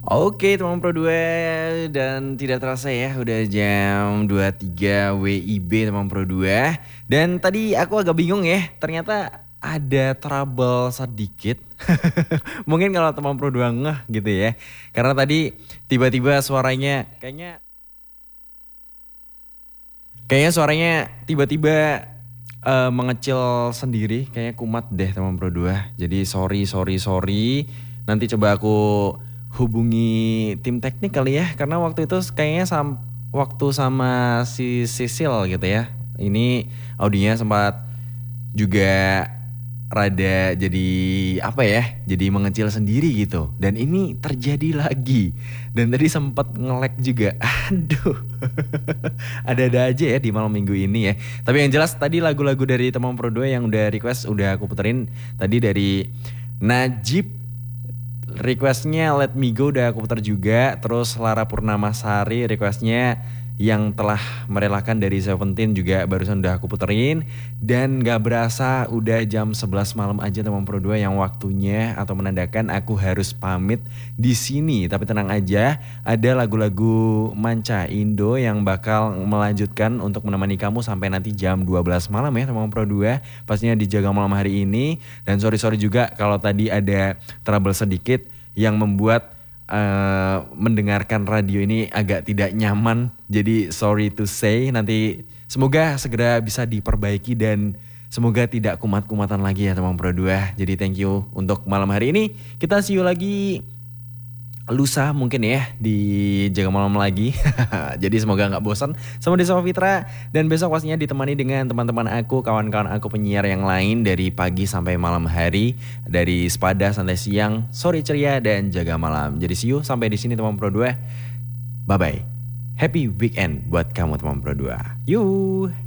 Oke teman Pro 2, dan tidak terasa ya udah jam 23 WIB teman Pro 2. Dan tadi aku agak bingung ya, ternyata ada trouble sedikit. Mungkin kalau teman Pro 2 ngeh gitu ya. Karena tadi tiba-tiba suaranya kayaknya suaranya tiba-tiba mengecil sendiri, kayaknya kumat deh teman Pro 2. Jadi sorry. Nanti coba aku hubungi tim teknik kali ya, karena waktu itu kayaknya waktu sama si Sisil gitu ya. Ini audionya sempat juga rada jadi apa ya, jadi mengecil sendiri gitu. Dan ini terjadi lagi. Dan tadi sempat nge-lag juga. Aduh. Ada-ada aja ya di malam minggu ini ya. Tapi yang jelas tadi lagu-lagu dari teman Pro 2 yang udah request udah aku puterin. Tadi dari Najib, requestnya Let Me Go udah aku putar juga. Terus Lara Purnamasari requestnya yang telah merelakan dari Seventeen juga barusan udah aku puterin. Dan gak berasa udah jam 11 malam aja teman Pro 2 yang waktunya atau menandakan aku harus pamit di sini. Tapi tenang aja, ada lagu-lagu manca Indo yang bakal melanjutkan untuk menemani kamu sampai nanti jam 12 malam ya teman Pro 2. Pastinya dijaga malam hari ini. Dan sorry juga kalau tadi ada trouble sedikit yang membuat mendengarkan radio ini agak tidak nyaman. Jadi sorry to say, nanti semoga segera bisa diperbaiki dan semoga tidak kumat-kumatan lagi ya teman Pro 2. Jadi thank you untuk malam hari ini. Kita see you lagi lusa mungkin ya di Jaga Malam lagi. Jadi semoga gak bosan sama Desa Fitra. Dan besok pastinya ditemani dengan teman-teman aku, kawan-kawan aku penyiar yang lain dari pagi sampai malam hari, dari Sepada sampai siang, sore ceria dan Jaga Malam. Jadi see you sampai di sini teman Pro 2. Bye bye. Happy weekend buat kamu teman Pro 2. Yuk.